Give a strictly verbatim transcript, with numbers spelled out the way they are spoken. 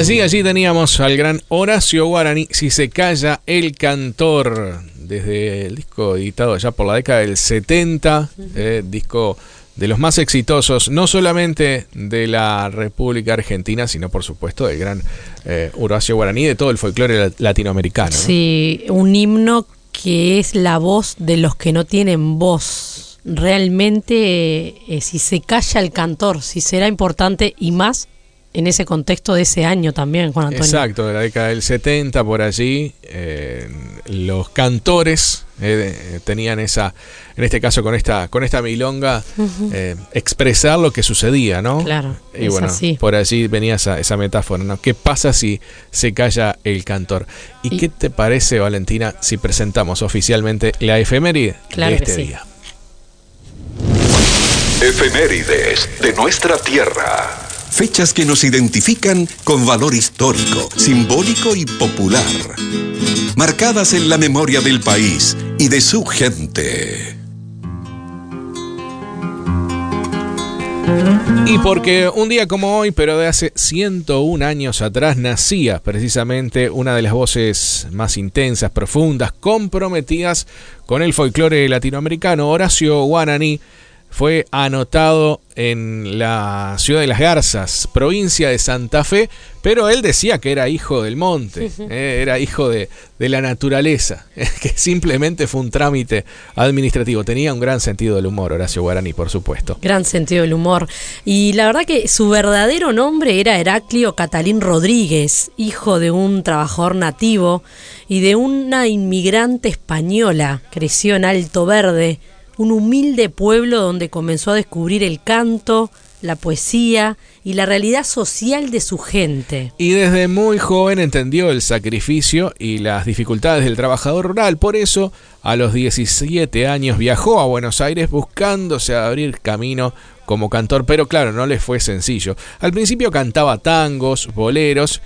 Allí, allí teníamos al gran Horacio Guaraní, Si se calla el cantor, desde el disco editado ya por la década del setenta, eh, disco de los más exitosos, no solamente de la República Argentina, sino por supuesto del gran eh, Horacio Guaraní, de todo el folclore latinoamericano, ¿no? Sí, un himno que es la voz de los que no tienen voz. Realmente, eh, si se calla el cantor, si será importante y más en ese contexto de ese año también, Juan Antonio. Exacto, de la década del setenta, por allí, eh, los cantores eh, tenían esa, en este caso con esta con esta milonga, uh-huh. eh, expresar lo que sucedía, ¿no? Claro, y bueno, así. Por allí venía esa, esa metáfora, ¿no? ¿Qué pasa si se calla el cantor? ¿Y, y qué te parece, Valentina, si presentamos oficialmente la efeméride claro de este sí. día? Efemérides de nuestra tierra. Fechas que nos identifican con valor histórico, simbólico y popular. Marcadas en la memoria del país y de su gente. Y porque un día como hoy, pero de hace ciento un años atrás, nacía precisamente una de las voces más intensas, profundas, comprometidas con el folclore latinoamericano. Horacio Guaraní fue anotado en la ciudad de Las Garzas, provincia de Santa Fe, pero él decía que era hijo del monte, eh, era hijo de, de la naturaleza, que simplemente fue un trámite administrativo. Tenía un gran sentido del humor, Horacio Guaraní, por supuesto. Gran sentido del humor. Y la verdad que su verdadero nombre era Heraclio Catalín Rodríguez, hijo de un trabajador nativo y de una inmigrante española. Creció en Alto Verde, un humilde pueblo donde comenzó a descubrir el canto, la poesía y la realidad social de su gente. Y desde muy joven entendió el sacrificio y las dificultades del trabajador rural. Por eso, a los diecisiete años viajó a Buenos Aires buscándose abrir camino como cantor, pero claro, no le fue sencillo. Al principio cantaba tangos, boleros